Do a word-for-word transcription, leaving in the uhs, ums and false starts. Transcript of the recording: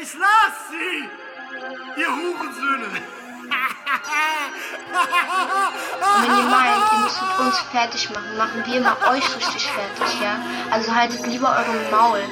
Ich lass sie! Ihr Hurensöhne! Und wenn ihr meint, ihr müsst uns fertig machen, machen wir mal euch richtig fertig, ja? Also haltet lieber euren Maul.